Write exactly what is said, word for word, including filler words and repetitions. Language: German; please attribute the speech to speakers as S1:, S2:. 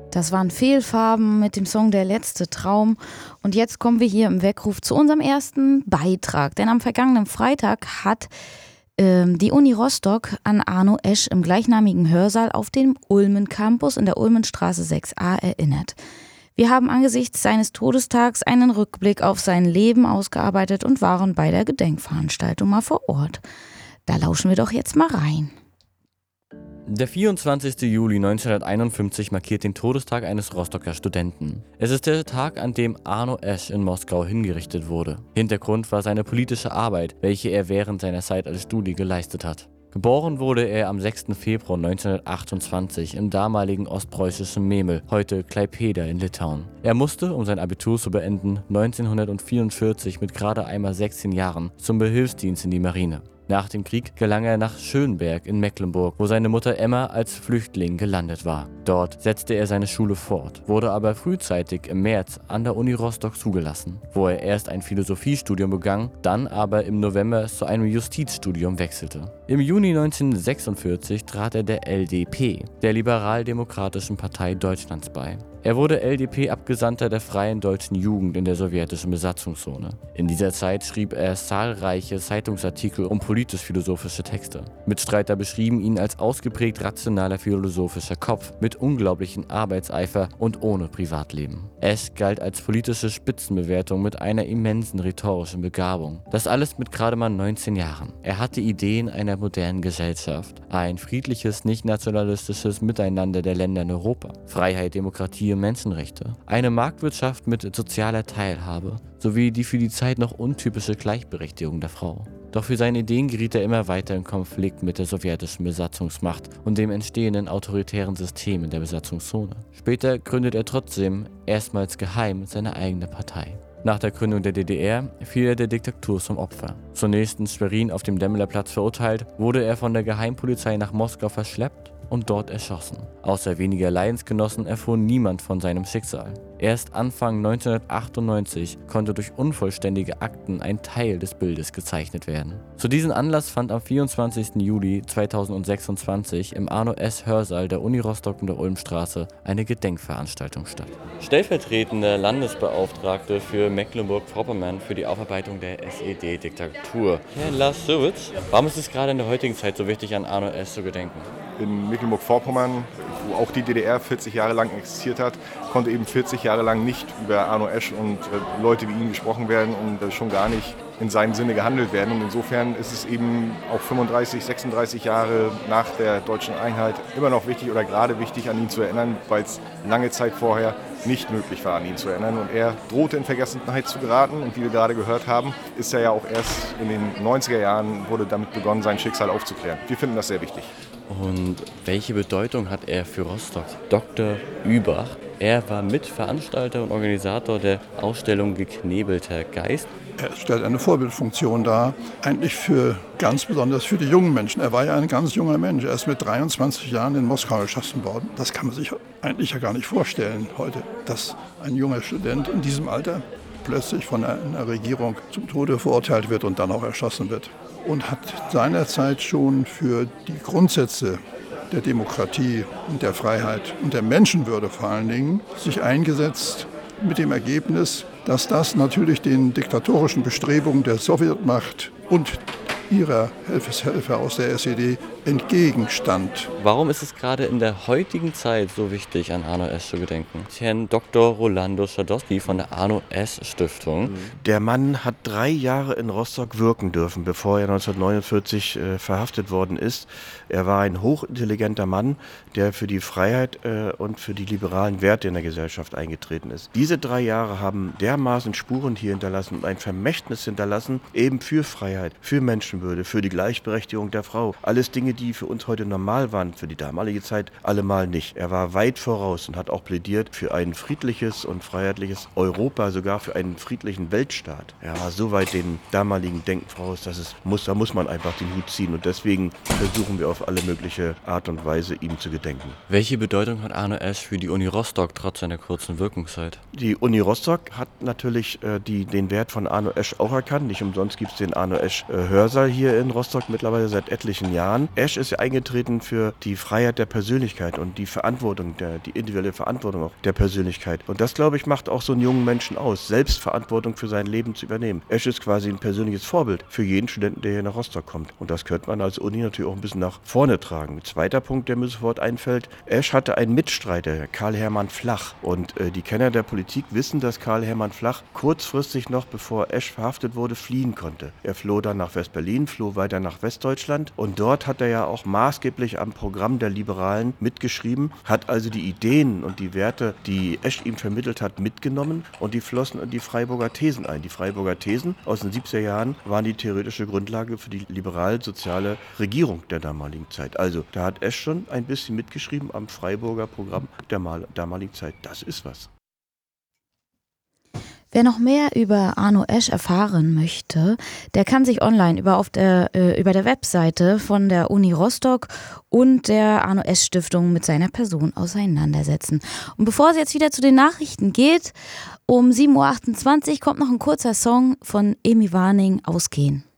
S1: Das waren Fehlfarben mit dem Song Der letzte Traum. Und jetzt kommen wir hier im Weckruf zu unserem ersten Beitrag. Denn am vergangenen Freitag hat ähm, die Uni Rostock an Arno Esch im gleichnamigen Hörsaal auf dem Ulmen Campus in der Ulmenstraße sechs a erinnert. Wir haben angesichts seines Todestags einen Rückblick auf sein Leben ausgearbeitet und waren bei der Gedenkveranstaltung mal vor Ort. Da lauschen wir doch jetzt mal rein.
S2: Der vierundzwanzigste Juli neunzehnhunderteinundfünfzig markiert den Todestag eines Rostocker Studenten. Es ist der Tag, an dem Arno Esch in Moskau hingerichtet wurde. Hintergrund war seine politische Arbeit, welche er während seiner Zeit als Studi geleistet hat. Geboren wurde er am sechsten Februar neunzehnhundertachtundzwanzig im damaligen ostpreußischen Memel, heute Klaipėda in Litauen. Er musste, um sein Abitur zu beenden, neunzehnhundertvierundvierzig mit gerade einmal sechzehn Jahren zum Behilfsdienst in die Marine. Nach dem Krieg gelang er nach Schönberg in Mecklenburg, wo seine Mutter Emma als Flüchtling gelandet war. Dort setzte er seine Schule fort, wurde aber frühzeitig im März an der Uni Rostock zugelassen, wo er erst ein Philosophiestudium begann, dann aber im November zu einem Justizstudium wechselte. Im Juni neunzehnhundertsechsundvierzig trat er der L D P, der Liberaldemokratischen Partei Deutschlands, bei. Er wurde L D P-Abgesandter der Freien Deutschen Jugend in der sowjetischen Besatzungszone. In dieser Zeit schrieb er zahlreiche Zeitungsartikel und politisch-philosophische Texte. Mitstreiter beschrieben ihn als ausgeprägt rationaler philosophischer Kopf mit unglaublichem Arbeitseifer und ohne Privatleben. Esch galt als politische Spitzenbewertung mit einer immensen rhetorischen Begabung. Das alles mit gerade mal neunzehn Jahren. Er hatte Ideen einer modernen Gesellschaft, ein friedliches, nicht-nationalistisches Miteinander der Länder in Europa, Freiheit, Demokratie und Menschenrechte, eine Marktwirtschaft mit sozialer Teilhabe sowie die für die Zeit noch untypische Gleichberechtigung der Frau. Doch für seine Ideen geriet er immer weiter in Konflikt mit der sowjetischen Besatzungsmacht und dem entstehenden autoritären System in der Besatzungszone. Später gründet er trotzdem erstmals geheim seine eigene Partei. Nach der Gründung der D D R fiel er der Diktatur zum Opfer. Zunächst in Schwerin auf dem Demmlerplatz verurteilt, wurde er von der Geheimpolizei nach Moskau verschleppt und dort erschossen. Außer weniger Leidensgenossen erfuhr niemand von seinem Schicksal. Erst Anfang neunzehnhundertachtundneunzig konnte durch unvollständige Akten ein Teil des Bildes gezeichnet werden. Zu diesem Anlass fand am vierundzwanzigsten Juli zweitausendsechsundzwanzig im Arno Esch Hörsaal der Uni Rostock in der Ulmstraße eine Gedenkveranstaltung statt. Stellvertretender Landesbeauftragte für Mecklenburg-Vorpommern für die Aufarbeitung der S E D-Diktatur, Herr Lars Sowitz. Warum ist es gerade in der heutigen Zeit so wichtig, an Arno Esch zu gedenken?
S3: In Mecklenburg-Vorpommern, wo auch die D D R vierzig Jahre lang existiert hat, konnte eben vierzig Jahre lang nicht über Arno Esch und äh, Leute wie ihn gesprochen werden und äh, schon gar nicht in seinem Sinne gehandelt werden. Und insofern ist es eben auch fünfunddreißig, sechsunddreißig Jahre nach der deutschen Einheit immer noch wichtig oder gerade wichtig, an ihn zu erinnern, weil es lange Zeit vorher nicht möglich war, an ihn zu erinnern. Und er drohte in Vergessenheit zu geraten. Und wie wir gerade gehört haben, ist er ja auch erst in den neunziger Jahren wurde damit begonnen, sein Schicksal aufzuklären. Wir finden das sehr wichtig.
S2: Und welche Bedeutung hat er für Rostock? Doktor Übach. Er war Mitveranstalter und Organisator der Ausstellung Geknebelter Geist.
S4: Er stellt eine Vorbildfunktion dar, eigentlich für ganz besonders für die jungen Menschen. Er war ja ein ganz junger Mensch. Er ist mit dreiundzwanzig Jahren in Moskau erschossen worden. Das kann man sich eigentlich ja gar nicht vorstellen heute, dass ein junger Student in diesem Alter plötzlich von einer Regierung zum Tode verurteilt wird und dann auch erschossen wird. Und hat seinerzeit schon für die Grundsätze der Demokratie und der Freiheit und der Menschenwürde vor allen Dingen sich eingesetzt, mit dem Ergebnis, dass das natürlich den diktatorischen Bestrebungen der Sowjetmacht und ihrer Helfershelfer aus der S E D entgegenstand.
S2: Warum ist es gerade in der heutigen Zeit so wichtig, an Arno Esch zu gedenken? Herrn Doktor Rolando Schadowski von der Arno Esch Stiftung.
S5: Der Mann hat drei Jahre in Rostock wirken dürfen, bevor er neunzehnhundertneunundvierzig äh, verhaftet worden ist. Er war ein hochintelligenter Mann, der für die Freiheit äh, und für die liberalen Werte in der Gesellschaft eingetreten ist. Diese drei Jahre haben dermaßen Spuren hier hinterlassen und ein Vermächtnis hinterlassen, eben für Freiheit, für Menschenwürde, für die Gleichberechtigung der Frau. Alles Dinge, die für uns heute normal waren, für die damalige Zeit allemal nicht. Er war weit voraus und hat auch plädiert für ein friedliches und freiheitliches Europa, sogar für einen friedlichen Weltstaat. Er war so weit den damaligen Denken voraus, dass es muss, da muss man einfach den Hut ziehen. Und deswegen versuchen wir auf alle mögliche Art und Weise, ihm zu gedenken.
S2: Welche Bedeutung hat Arno Esch für die Uni Rostock trotz seiner kurzen Wirkungszeit?
S5: Die Uni Rostock hat natürlich äh, die, den Wert von Arno Esch auch erkannt. Nicht umsonst gibt es den Arno Esch äh, Hörsaal hier in Rostock mittlerweile seit etlichen Jahren. Esch ist ja eingetreten für die Freiheit der Persönlichkeit und die Verantwortung, der, die individuelle Verantwortung auch der Persönlichkeit. Und das, glaube ich, macht auch so einen jungen Menschen aus, Selbstverantwortung für sein Leben zu übernehmen. Esch ist quasi ein persönliches Vorbild für jeden Studenten, der hier nach Rostock kommt. Und das könnte man als Uni natürlich auch ein bisschen nach vorne tragen. Ein zweiter Punkt, der mir sofort einfällt, Esch hatte einen Mitstreiter, Karl Hermann Flach. Und äh, die Kenner der Politik wissen, dass Karl Hermann Flach kurzfristig noch, bevor Esch verhaftet wurde, fliehen konnte. Er floh dann nach West-Berlin, floh weiter nach Westdeutschland und dort hat er ja auch maßgeblich am Programm der Liberalen mitgeschrieben, hat also die Ideen und die Werte, die Esch ihm vermittelt hat, mitgenommen und die flossen in die Freiburger Thesen ein. Die Freiburger Thesen aus den siebziger Jahren waren die theoretische Grundlage für die liberal-soziale Regierung der damaligen Zeit. Also da hat Esch schon ein bisschen mitgeschrieben am Freiburger Programm der damaligen Zeit. Das ist was.
S1: Wer noch mehr über Arno Esch erfahren möchte, der kann sich online über, auf der, äh, über der Webseite von der Uni Rostock und der Arno Esch Stiftung mit seiner Person auseinandersetzen. Und bevor es jetzt wieder zu den Nachrichten geht, um sieben Uhr achtundzwanzig kommt noch ein kurzer Song von Emi Warning, Ausgehen.